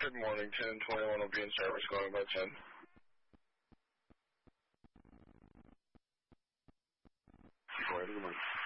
Good morning, 1021 will be in service going by 10. Good morning.